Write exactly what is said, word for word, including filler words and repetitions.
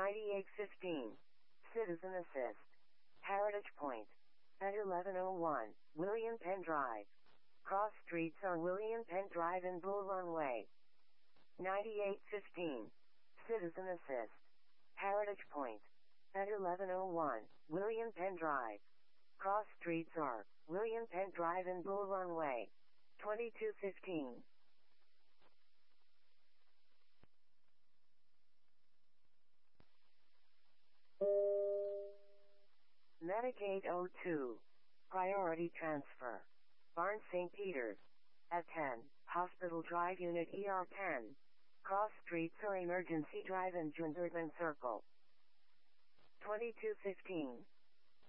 ninety-eight fifteen. Citizen Assist. Heritage Point. At eleven oh one, William Penn Drive. Cross streets are William Penn Drive and Bull Run Way. ninety-eight fifteen. Citizen Assist. Heritage Point. At eleven oh one, William Penn Drive. Cross streets are William Penn Drive and Bull Run Way. twenty-two fifteen. Medicaid oh two. Priority Transfer. Barnes Saint Peters. At ten, Hospital Drive Unit E R ten. Cross streets are Emergency Drive and Junderman Circle. twenty-two fifteen.